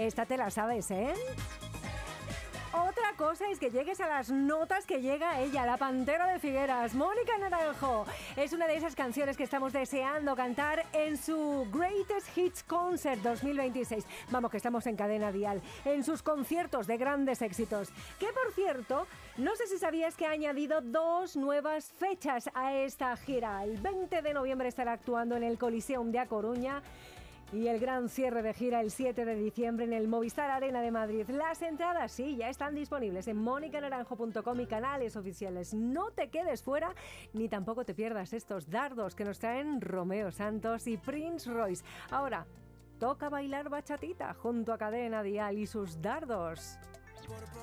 Esta te la sabes, ¿eh? Otra cosa es que llegues a las notas que llega ella, la Pantera de Figueras, Mónica Naranjo. Es una de esas canciones que estamos deseando cantar en su Greatest Hits Concert 2026. Vamos, que estamos en Cadena Dial, en sus conciertos de grandes éxitos. Que, por cierto, no sé si sabías que ha añadido 2 nuevas fechas a esta gira. El 20 de noviembre estará actuando en el Coliseum de A Coruña. Y el gran cierre de gira el 7 de diciembre en el Movistar Arena de Madrid. Las entradas, sí, ya están disponibles en monicanaranjo.com y canales oficiales. No te quedes fuera, ni tampoco te pierdas estos dardos que nos traen Romeo Santos y Prince Royce. Ahora, toca bailar bachatita junto a Cadena Dial y sus dardos.